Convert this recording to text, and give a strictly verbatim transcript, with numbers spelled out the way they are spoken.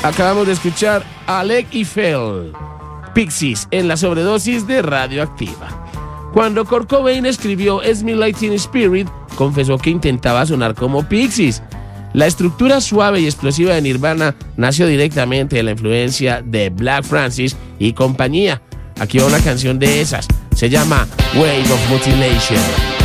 Acabamos de escuchar Alec y Phil, Pixies, en la sobredosis de Radioactiva. Cuando Kurt Cobain escribió Smell Teen Spirit, confesó que intentaba sonar como Pixies. La estructura suave y explosiva de Nirvana nació directamente de la influencia de Black Francis y compañía. Aquí va una canción de esas, se llama Wave of Mutilation.